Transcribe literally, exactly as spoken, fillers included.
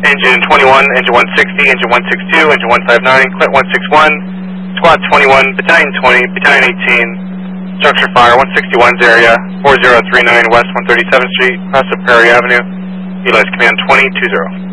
Engine twenty-one, Engine one sixty, Engine one sixty-two, Engine one fifty-nine, Clint one sixty-one, Squad twenty-one, Battalion twenty, Battalion eighteen, Structure Fire one sixty-one's area, four zero three nine West one thirty-seventh Street, across the Prairie Avenue. Utilize Command twenty two zero.